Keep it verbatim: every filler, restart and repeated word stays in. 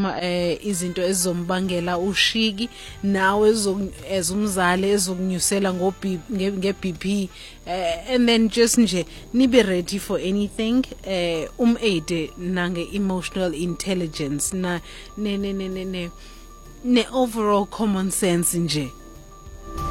overcome eh izinto ezizombangela ushiki nawe ezumzali ezokunyusela ngo nge B P and then just nje nibe ready for anything eh um aid nange emotional intelligence na ne ne ne ne ne overall common sense nje